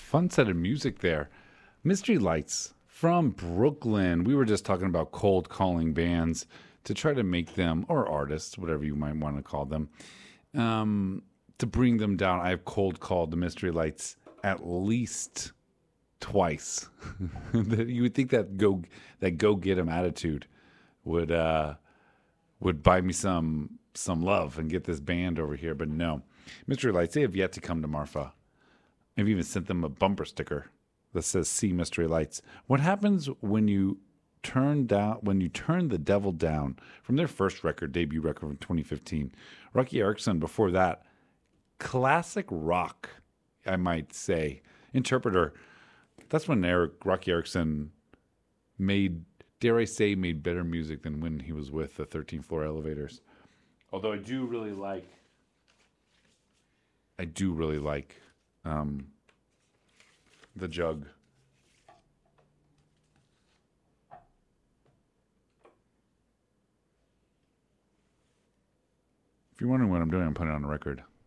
Fun set of music there. Mystery Lights from Brooklyn. We were just talking about cold calling bands to try to make them, or artists, whatever you might want to call them, to bring them down. I have cold called the Mystery Lights at least twice. You would think that go get 'em attitude would buy me some love and get this band over here, but no. Mystery Lights, they have yet to come to Marfa. I've even sent them a bumper sticker that says "See Mystery Lights." What happens when you turn the devil down from their first debut record from 2015? Rocky Erickson before that, classic rock, I might say. Interpreter. That's when Rocky Erickson made better music than when he was with the 13th Floor Elevators. Although I do really like The Jug. If you're wondering what I'm doing, I'm putting it on the record.